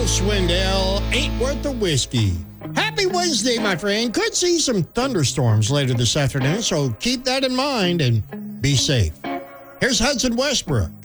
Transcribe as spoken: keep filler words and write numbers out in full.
Swindell ain't worth the whiskey. Happy Wednesday, my friend. Could see some thunderstorms later this afternoon, so keep that in mind and be safe. Here's Hudson Westbrook.